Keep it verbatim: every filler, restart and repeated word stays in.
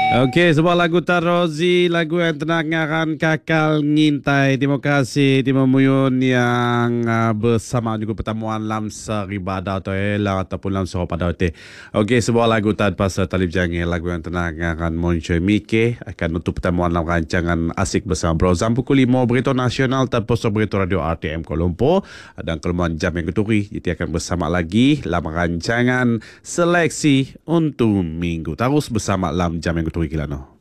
Okey, sebuah lagu Tarozi, lagu yang tenang akan kakal ngintai. Terima kasih Timur Muyun yang uh, bersama juga pertemuan lam seribada atau elang ataupun lam suara pada hotel. Okey, sebuah lagu tanpa setalib janggil, lagu yang tenang akan muncul Mike akan untuk pertemuan lam rancangan asik bersama Bro Zam pukul lima berita nasional tanpa berita radio R T M Kuala Lumpur dan kelemahan jam yang keturi. Jadi akan bersama lagi lam rancangan seleksi untuk minggu. Terus bersama lam jam yang keturi Kilano.